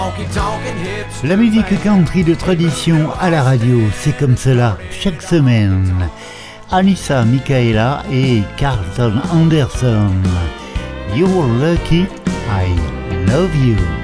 La musique country de tradition à la radio, c'est comme cela, chaque semaine. Anissa Michaela et Carlton Anderson. You're lucky, I love you.